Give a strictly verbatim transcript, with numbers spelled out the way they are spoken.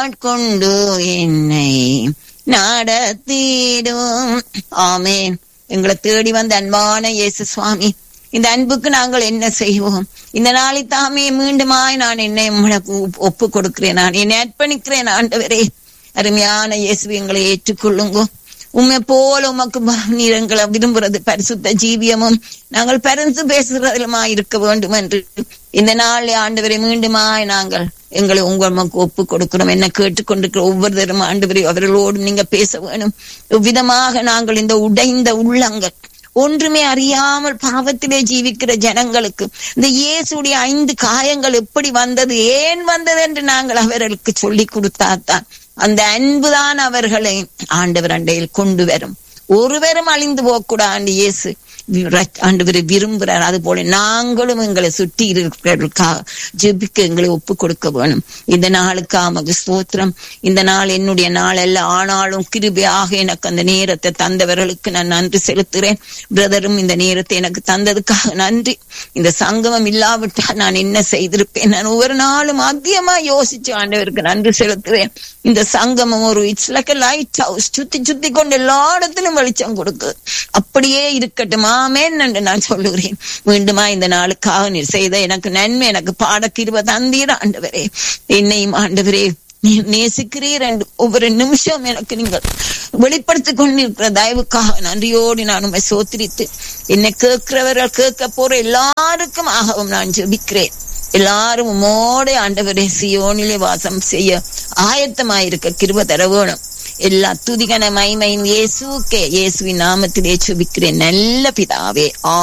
ஆட்கொண்டு என்னை நடத்திடும். ஆமேன். எங்களை தேடி வந்த அன்பான இயேசு சுவாமி, இந்த அன்புக்கு நாங்கள் என்ன செய்வோம்? இந்த நாளை தாமே மீண்டுமாய் நான் என்னை ஒப்பு கொடுக்கிறேன், நான் என்னை அர்ப்பணிக்கிறேன். ஆண்டவரே, அருமையான இயேசு, எங்களை ஏற்றுக்கொள்ளுங்க. உண்மை போல உமக்கு நீர் எங்களை விரும்புறது பரிசுத்த ஜீவியமும் நாங்கள் பரிசு பேசுறதுமா இருக்க வேண்டும் என்று இந்த நாள் ஆண்டவரை மீண்டுமாய் நாங்கள் எங்களை உங்களுக்கு ஒப்பு கொடுக்கிறோம். என்ன கேட்டுக்கொண்டிருக்கிற ஒவ்வொருத்தரும் ஆண்டவரை அவர்களோடும் நீங்க பேச வேணும். எவ்விதமாக நாங்கள் இந்த உடைந்த உள்ளங்கள், ஒன்றுமே அறியாமல் பாவத்திலே ஜீவிக்கிற ஜனங்களுக்கு இந்த இயேசுடைய ஐந்து காயங்கள் எப்படி வந்தது, ஏன் வந்தது என்று நாங்கள் அவர்களுக்கு சொல்லி கொடுத்தாத்தான் அந்த அன்புதான் அவர்களை ஆண்டவர் அண்டையில் கொண்டு வரும். ஒருவரும் அழிந்து போகக்கூடாது இயேசு ஆண்டவரை விரும்புகிறார். அது போல நாங்களும் எங்களை சுற்றி இருக்கிறவர்களுக்காக ஜெபிக்க எங்களை ஒப்பு கொடுக்க வேணும். இந்த நாளுக்காக மக ஸ்தோத்திரம். இந்த நாள் என்னுடைய நாள் அல்ல, ஆனாலும் கிருபையாக எனக்கு அந்த நேரத்தை தந்தவர்களுக்கு நான் நன்றி செலுத்துகிறேன். பிரதரும் இந்த நேரத்தை எனக்கு தந்ததுக்காக நன்றி. இந்த சங்கமம் இல்லாவிட்டால் நான் என்ன செய்திருப்பேன்? நான் ஒவ்வொரு நாளும் அதிகமா யோசிச்சு ஆண்டவருக்கு நன்றி செலுத்துவேன். இந்த சங்கமம் ஒரு it's like a light house, சுத்தி சுத்தி கொண்டு எல்லா இடத்திலும் வெளிச்சம் கொடுக்கு. அப்படியே இருக்கட்டும். ஆமென் என்று நான் சொல்லுகிறேன். மீண்டுமா இந்த நாளுக்காக நீர் செய்த எனக்கு நன்மை, எனக்கு பாடக்கிருபை தந்தீர் ஆண்டவரே. என்னையும் ஆண்டவரே நீர் நேசிக்கிறீர் என்று ஒவ்வொரு நிமிஷம் எனக்கு நீங்கள் வெளிப்படுத்திக் கொண்டிருக்கிற தயவுக்காக நன்றியோடு நான் உண்மை சோத்திரித்து என்னை கேட்கிறவர்கள் கேட்க போற எல்லாருக்கும் ஆகவும் நான் ஜெபிக்கிறேன். எல்லாரும் உம்மோட ஆண்டவரே சியோனிலே வாசம் செய்ய ஆயத்தமாயிருக்க கிருபை தர வேணும். எல்லா துதிகன மைமையும் இயேசுக்கே, இயேசுவின் நாமத்திலே ஜெபிக்கிறேன் நல்ல பிதாவே.